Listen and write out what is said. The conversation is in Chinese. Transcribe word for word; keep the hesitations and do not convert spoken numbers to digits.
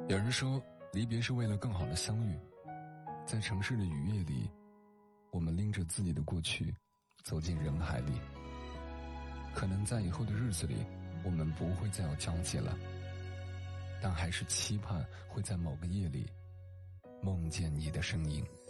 有人说，离别是为了更好的相遇。在城市的雨夜里，我们拎着自己的过去，走进人海里。可能在以后的日子里，我们不会再有交集了，但还是期盼会在某个夜里，梦见你的身影。